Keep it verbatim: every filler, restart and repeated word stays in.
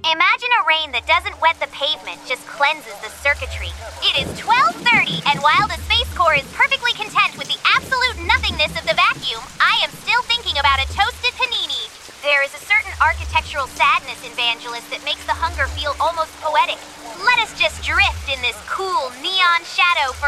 Imagine a rain that doesn't wet the pavement, just cleanses the circuitry. It is twelve thirty, and while the Space Corps is perfectly content with the absolute nothingness of the vacuum, I am still thinking about a toasted panini. There is a certain architectural sadness in Vangelis that makes the hunger feel almost poetic. Let us just drift in this cool neon shadow for